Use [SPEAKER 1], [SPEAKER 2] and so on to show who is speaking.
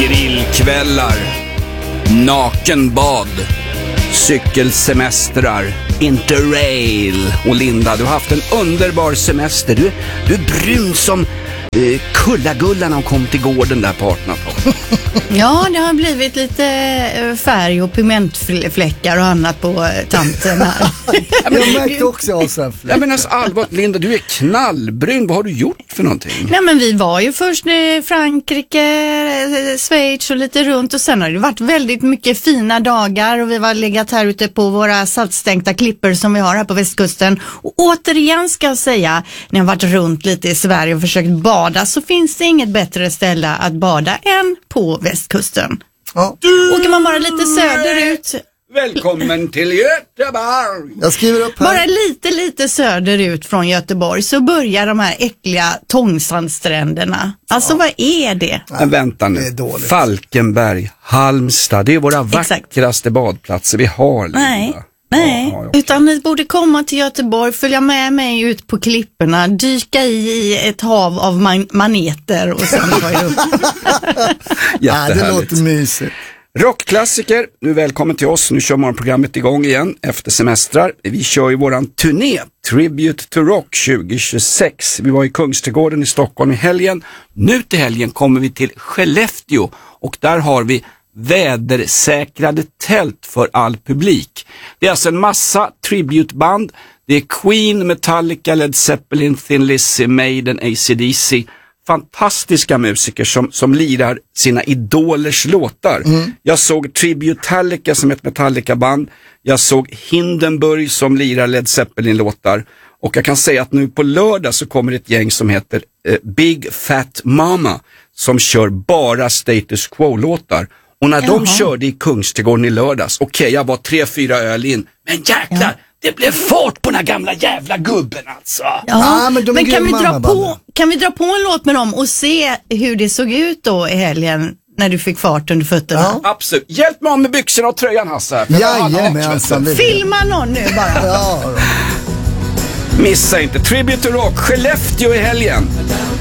[SPEAKER 1] Grillkvällar, nakenbad, cykelsemestrar, interrail. Och Linda, du har haft en underbar semester. Du är brun som Kulla-Gulla när hon kom till gården där på 1800-talet.
[SPEAKER 2] Ja, det har blivit lite färg och pigmentfläckar och annat på tanten här.
[SPEAKER 3] Jag märkte också Asaf.
[SPEAKER 1] Jag menar allvarligt, Linda, du är knallbrun. Vad har du gjort för någonting?
[SPEAKER 2] Nej, men vi var ju först i Frankrike, Schweiz och lite runt, och sen har det varit väldigt mycket fina dagar och vi var legat här ute på våra saltstänkta klipper som vi har här på västkusten. Och återigen ska jag säga, när jag varit runt lite i Sverige och försökt bada, så finns det inget bättre ställe att bada än på västkusten.
[SPEAKER 3] Ja.
[SPEAKER 2] Åker man bara lite söderut.
[SPEAKER 1] Välkommen till Göteborg!
[SPEAKER 3] Jag skriver upp här.
[SPEAKER 2] Bara lite söderut från Göteborg så börjar de här äckliga Tångsandstränderna. Alltså vad är det?
[SPEAKER 1] Men vänta nu.
[SPEAKER 3] Det är dåligt.
[SPEAKER 1] Falkenberg, Halmstad, det är våra vackraste badplatser vi har, Linda.
[SPEAKER 2] Nej,
[SPEAKER 1] Ja.
[SPEAKER 2] utan ni borde komma till Göteborg, följa med mig ut på klipporna, dyka i ett hav av maneter och sen ta er upp.
[SPEAKER 3] Ja, det låter mysigt.
[SPEAKER 1] Rockklassiker, du är välkommen till oss. Nu kör morgonprogrammet igång igen efter semestrar. Vi kör ju våran turné, Tribute to Rock 2026. Vi var i Kungsträdgården i Stockholm i helgen. Nu till helgen kommer vi till Skellefteå och där har vi vädersäkrade tält för all publik. Det är alltså en massa tributeband. Det är Queen, Metallica, Led Zeppelin, Thin Lizzy, Maiden, AC/DC. Fantastiska musiker som lirar sina idolers låtar. Jag såg Tributalica som ett Metallica-band. Jag såg Hindenburg som lirar Led Zeppelin-låtar. Och jag kan säga att nu på lördag så kommer ett gäng som heter Big Fat Mama som kör bara Status Quo-låtar. Och när de körde i Kungsträdgården i lördags, jag var 3-4 öl in, men jäklar, det blev fart på den här gamla jävla gubben alltså.
[SPEAKER 2] Ja, men kan vi dra på en låt med dem och se hur det såg ut då i helgen när du fick fart under fötterna?
[SPEAKER 1] Ja. Absolut. Hjälp mig med byxorna och tröjan, Hasse.
[SPEAKER 3] Jajamän.
[SPEAKER 2] Filma någon nu bara.
[SPEAKER 3] Ja.
[SPEAKER 1] Missa inte Tribute to Rock, Skellefteå i helgen.